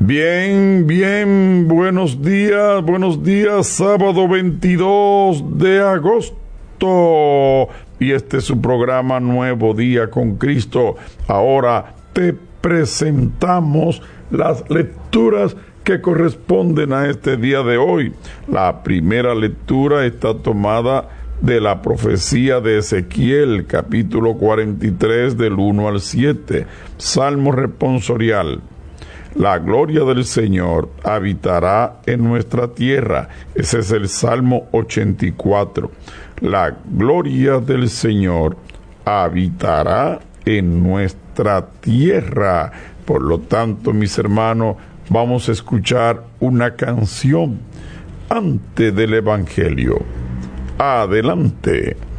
Bien, buenos días, sábado 22 de agosto. Y este es su programa Nuevo Día con Cristo. Ahora te presentamos las lecturas que corresponden a este día de hoy. La primera lectura está tomada de la profecía de Ezequiel, capítulo 43, del 1 al 7. Salmo responsorial. La gloria del Señor habitará en nuestra tierra. Ese es el Salmo 84. La gloria del Señor habitará en nuestra tierra. Por lo tanto, mis hermanos, vamos a escuchar una canción antes del Evangelio. Adelante.